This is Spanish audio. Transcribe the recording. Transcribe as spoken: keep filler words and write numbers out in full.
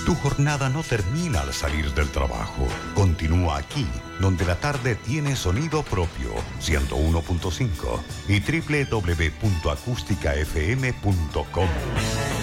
Tu jornada no termina al salir del trabajo. Continúa aquí, donde la tarde tiene sonido propio, ciento uno punto cinco y doble u doble u doble u punto acústica f m punto com.